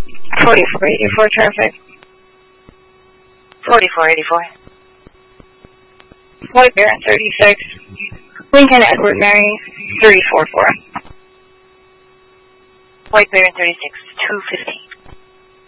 4484 traffic. 4484. White Baron 36. Lincoln Edward Mary 344. White Baron 36, 215.